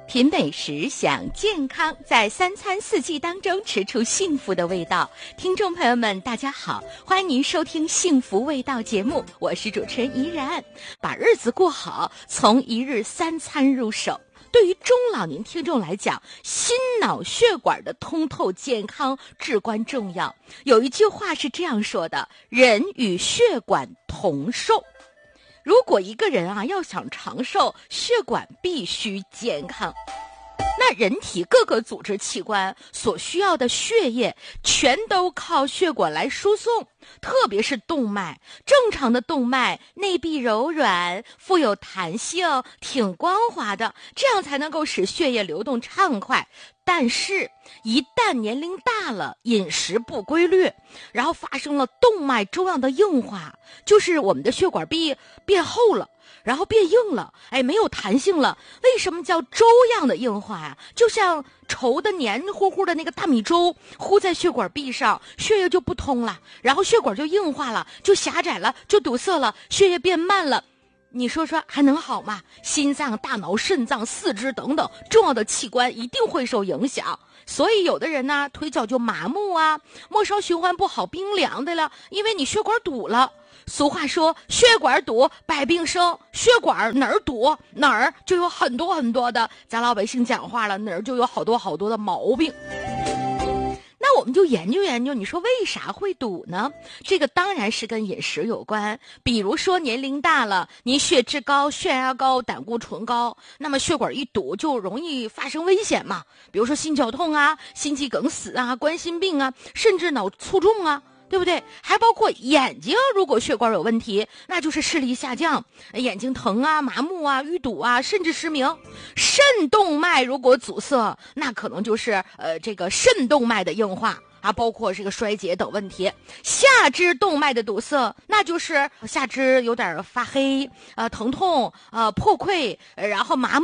品美食，享健康，在三餐四季当中吃出幸福的味道。听众朋友们，大家好，欢迎您收听幸福味道节目，我是主持人怡然。把日子过好，从一日三餐入手。对于中老年听众来讲，心脑血管的通透健康至关重要。有一句话是这样说的：人与血管同寿。如果一个人要想长寿，血管必须健康。那人体各个组织器官所需要的血液全都靠血管来输送，特别是动脉。正常的动脉内壁柔软，富有弹性，挺光滑的，这样才能够使血液流动畅快。但是一旦年龄大了，饮食不规律，然后发生了动脉粥样的硬化，就是我们的血管壁变厚了，然后变硬了，没有弹性了。为什么叫粥样的硬化呀？就像稠的黏糊糊的那个大米粥糊在血管壁上，血液就不通了，然后血管就硬化了，就狭窄了，就堵塞了，血液变慢了。你说说还能好吗？心脏、大脑、肾脏、四肢等等重要的器官一定会受影响。所以有的人呢，腿脚就麻木啊，末梢循环不好，冰凉的了，因为你血管堵了。俗话说，血管堵百病生，血管哪儿堵哪儿就有很多很多的，咱老百姓讲话了，哪儿就有好多好多的毛病。那我们就研究研究，你说为啥会堵呢？这个当然是跟饮食有关。比如说年龄大了，您血脂高、血压高、胆固醇高，那么血管一堵就容易发生危险嘛。比如说心绞痛啊、心肌梗死啊、冠心病啊，甚至脑卒中啊，对不对？还包括眼睛，如果血管有问题，那就是视力下降，眼睛疼啊、麻木啊、淤堵啊，甚至失明。肾动脉如果阻塞，那可能就是这个肾动脉的硬化啊，包括这个衰竭等问题。下肢动脉的堵塞，那就是下肢有点发黑疼痛破溃，然后麻木。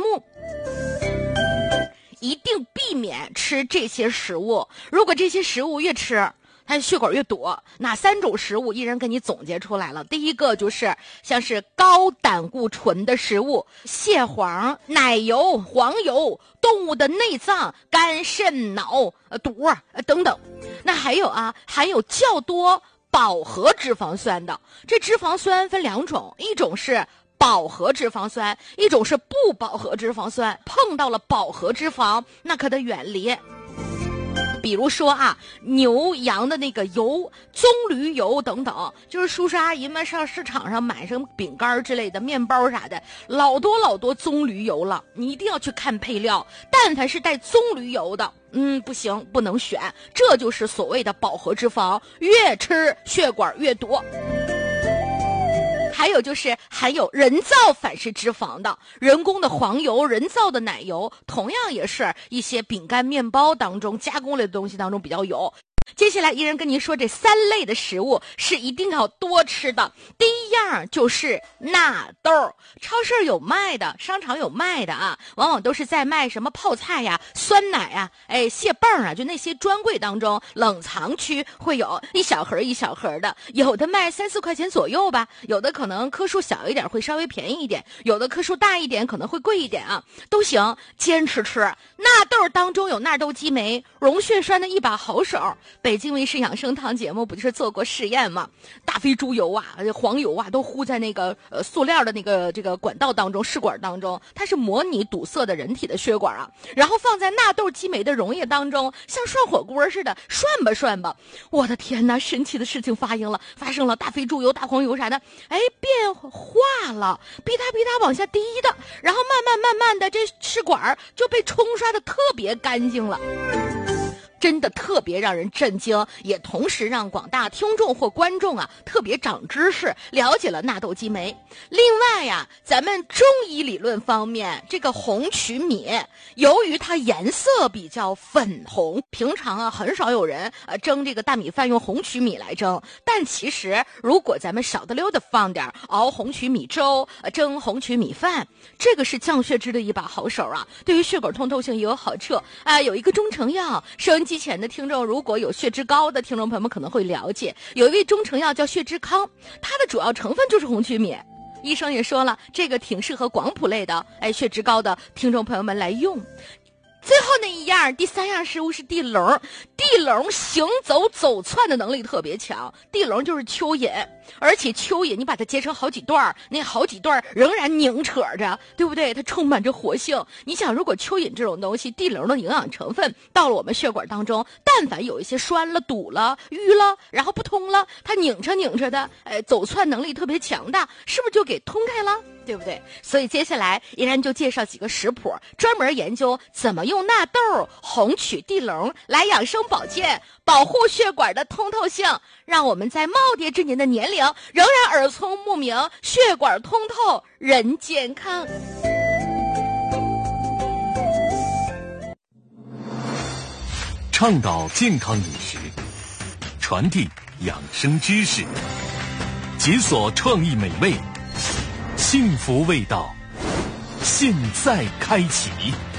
一定避免吃这些食物，如果这些食物越吃，它血管越堵。哪三种食物一人给你总结出来了？第一个就是像是高胆固醇的食物，蟹黄、奶油、黄油、动物的内脏、肝、肾、脑、肚等等。那还有含有较多饱和脂肪酸的。这脂肪酸分两种，一种是饱和脂肪酸，一种是不饱和脂肪酸。碰到了饱和脂肪，那可得远离。比如说牛羊的那个油，棕榈油等等，就是叔叔阿姨们上市场上买什么饼干之类的、面包啥的，老多棕榈油了。你一定要去看配料，但凡是带棕榈油的，不行，不能选。这就是所谓的饱和脂肪，越吃血管越堵。还有就是含有人造反式脂肪的，人工的黄油、人造的奶油，同样也是一些饼干、面包当中加工类的东西当中比较有。接下来一人跟您说，这三类的食物是一定要多吃的。第一样就是纳豆，超市有卖的，商场有卖的往往都是在卖什么泡菜呀、酸奶蟹棒就那些专柜当中冷藏区会有一小盒一小盒的，有的卖3-4块钱左右吧，有的可能颗数小一点会稍微便宜一点，有的颗数大一点可能会贵一点都行，坚持吃。纳豆当中有纳豆激酶，溶血栓的一把好手。北京卫视养生堂节目不就是做过实验吗？大肥猪油黄油都糊在那个塑料的那个这个管道当中、试管当中，它是模拟堵塞的人体的血管然后放在纳豆激酶的溶液当中，像涮火锅似的涮吧。我的天哪，神奇的事情发生了，大肥猪油、大黄油啥的，变化了，逼它往下滴的，然后慢慢的这试管就被冲刷的特别干净了。真的特别让人震惊，也同时让广大听众或观众特别长知识，了解了纳豆激酶。另外咱们中医理论方面，这个红曲米，由于它颜色比较粉红，平常很少有人蒸这个大米饭用红曲米来蒸，但其实如果咱们少得溜的放点熬红曲米粥、蒸红曲米饭，这个是降血脂的一把好手对于血管通透性也有好处有一个中成药，收音机前的听众如果有血脂高的听众朋友们可能会了解，有一味中成药叫血脂康，它的主要成分就是红曲米。 医生也说了，这个挺适合广谱类的，血脂高的听众朋友们来用。最后那一样，第3样食物是地龙。地龙行走走窜的能力特别强，地龙就是蚯蚓，而且蚯蚓你把它截成好几段，那好几段仍然拧扯着，对不对？它充满着活性。你想，如果蚯蚓这种东西，地龙的营养成分到了我们血管当中，但凡有一些栓了、堵了、淤了，然后不通了，它拧着的，走窜能力特别强大，是不是就给通开了？对不对？所以接下来依然就介绍几个食谱，专门研究怎么用纳豆、红曲、地龙来养生保健，保护血管的通透性，让我们在耄耋之年的年龄仍然耳聪目明，血管通透，人健康。 倡导健康饮食，传递养生知识，解锁创意美味，幸福味道，现在开启。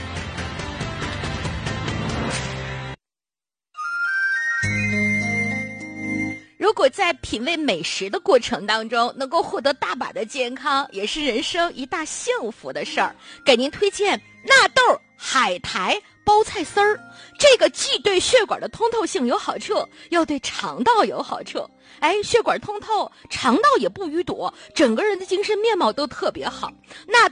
如果在品味美食的过程当中能够获得大把的健康，也是人生一大幸福的事儿。给您推荐纳豆海苔包菜丝儿，这个既对血管的通透性有好处，又对肠道有好处。血管通透，肠道也不淤堵，整个人的精神面貌都特别好。纳